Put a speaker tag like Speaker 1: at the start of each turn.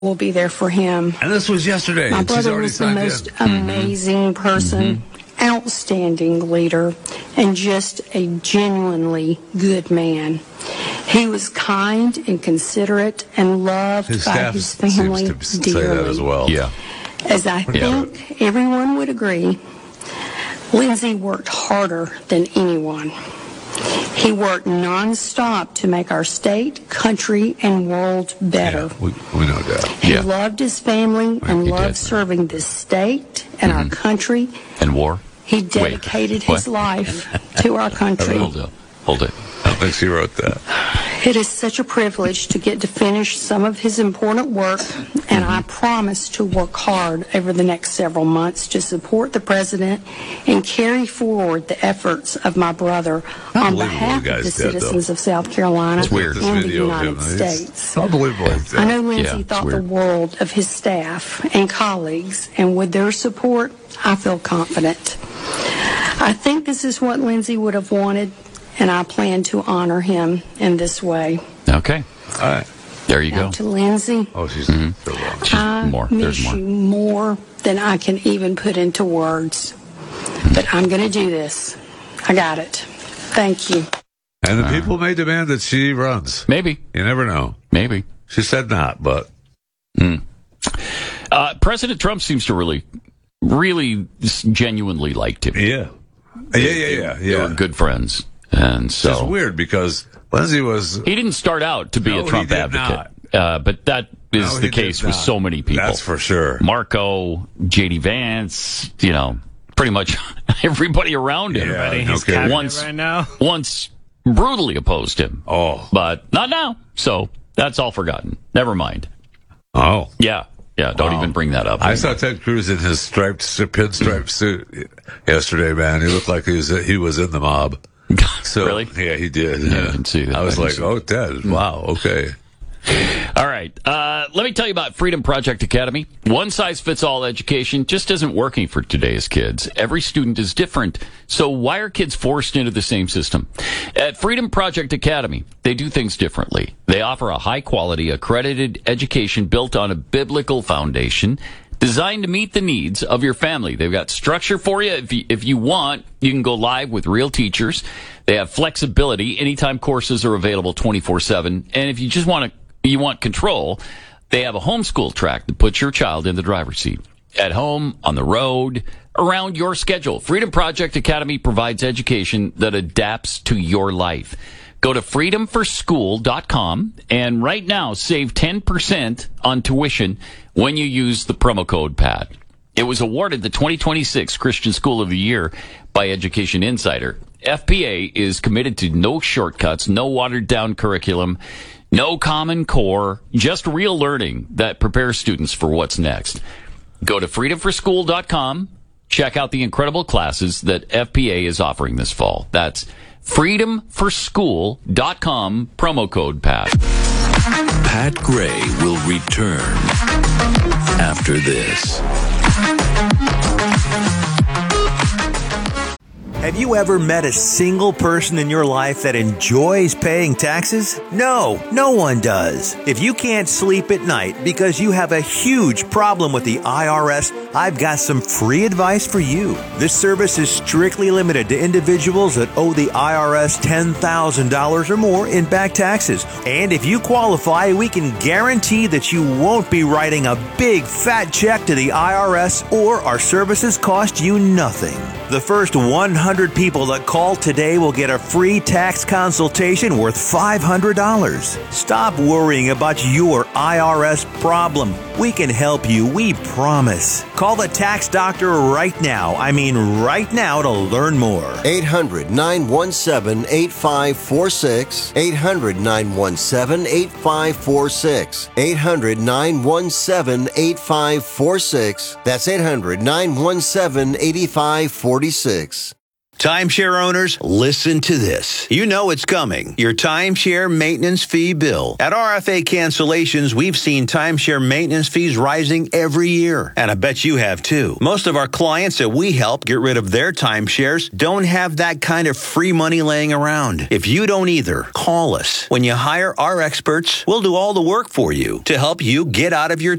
Speaker 1: will be there for him.
Speaker 2: And this was yesterday.
Speaker 1: My brother was the most amazing person, outstanding leader, and just a genuinely good man. He was kind and considerate and loved by his family dearly.
Speaker 2: Say that as well.
Speaker 3: Yeah.
Speaker 1: As I think everyone would agree, Lindsey worked harder than anyone. He worked nonstop to make our state, country, and world better.
Speaker 2: Yeah, we know that.
Speaker 1: He loved his family and loved serving this state and our country.
Speaker 3: And war?
Speaker 1: He dedicated his life to our country.
Speaker 3: Hold it.
Speaker 2: I don't think she wrote that.
Speaker 1: It is such a privilege to get to finish some of his important work, and I promise to work hard over the next several months to support the president and carry forward the efforts of my brother on behalf of the citizens of South Carolina and the United States.
Speaker 2: Unbelievable.
Speaker 1: I know Lindsey thought the world of his staff and colleagues, and with their support, I feel confident. I think this is what Lindsey would have wanted, and I plan to honor him in this way.
Speaker 3: Okay.
Speaker 2: All right.
Speaker 3: There you go.
Speaker 1: To Lindsey,
Speaker 2: Oh, she's
Speaker 1: I miss you more than I can even put into words. But I'm going to do this. I got it. Thank you.
Speaker 2: And the people may demand that she runs.
Speaker 3: Maybe.
Speaker 2: You never know.
Speaker 3: Maybe.
Speaker 2: She said not, but.
Speaker 3: President Trump seems to really genuinely liked him.
Speaker 2: Yeah.
Speaker 3: They were good friends. And so
Speaker 2: it's weird because Lindsey was.
Speaker 3: He didn't start out to be a Trump advocate. But that is the case with so many people.
Speaker 2: That's for sure.
Speaker 3: Marco, J.D. Vance, pretty much everybody around him. Once brutally opposed him.
Speaker 2: Oh.
Speaker 3: But not now. So that's all forgotten. Never mind.
Speaker 2: Oh.
Speaker 3: Yeah. Yeah, don't even bring that up.
Speaker 2: I saw Ted Cruz in his pinstripe suit yesterday, man. He looked like he was in the mob. So,
Speaker 3: really?
Speaker 2: Yeah, he did.
Speaker 3: Yeah, I didn't see that.
Speaker 2: I was like, oh, Ted, wow, okay.
Speaker 3: All right. Let me tell you about Freedom Project Academy. One-size-fits-all education just isn't working for today's kids. Every student is different, so why are kids forced into the same system? At Freedom Project Academy, they do things differently. They offer a high-quality, accredited education built on a biblical foundation designed to meet the needs of your family. They've got structure for you. If you want, you can go live with real teachers. They have flexibility. Anytime courses are available 24/7. And if you just want control, they have a homeschool track that puts your child in the driver's seat. At home, on the road, around your schedule. Freedom Project Academy provides education that adapts to your life. Go to freedomforschool.com and right now save 10% on tuition when you use the promo code PAT. It was awarded the 2026 Christian School of the Year by Education Insider. FPA is committed to no shortcuts, no watered-down curriculum, no common core, just real learning that prepares students for what's next. Go to freedomforschool.com. Check out the incredible classes that FPA is offering this fall. That's freedomforschool.com, promo code PAT.
Speaker 4: Pat Gray will return after this.
Speaker 5: Have you ever met a single person in your life that enjoys paying taxes? No one does. If you can't sleep at night because you have a huge problem with the IRS, I've got some free advice for you. This service is strictly limited to individuals that owe the IRS $10,000 or more in back taxes. And if you qualify, we can guarantee that you won't be writing a big fat check to the IRS, or our services cost you nothing. The first 100 people that call today will get a free tax consultation worth $500. Stop worrying about your IRS problem. We can help you, we promise. Call the tax doctor right now. I mean right now to learn more.
Speaker 6: 800-917-8546. 800-917-8546. 800-917-8546. That's 800-917-8546.
Speaker 5: Timeshare owners, listen to this. You know it's coming. Your timeshare maintenance fee bill. At RFA Cancellations, we've seen timeshare maintenance fees rising every year. And I bet you have too. Most of our clients that we help get rid of their timeshares don't have that kind of free money laying around. If you don't either, call us. When you hire our experts, we'll do all the work for you to help you get out of your